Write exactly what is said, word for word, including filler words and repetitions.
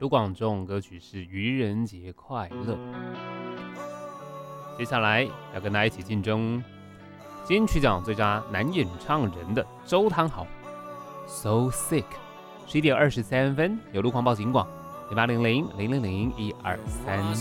卢广仲歌曲是愚人节快乐。接下来要跟大家一起竞争金曲奖最佳男演唱人的周汤豪 So Sick。 十一点二十三分，有路况报警广零八零零零零零一二三。